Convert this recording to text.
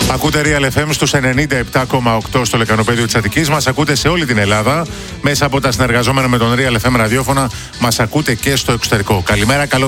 Ακούτε Real FM στους 97,8 στο λεκανοπέδιο της Αττικής. Μας ακούτε σε όλη την Ελλάδα. Μέσα από τα συνεργαζόμενα με τον Real FM ραδιόφωνα μας ακούτε και στο εξωτερικό. Καλημέρα, καλό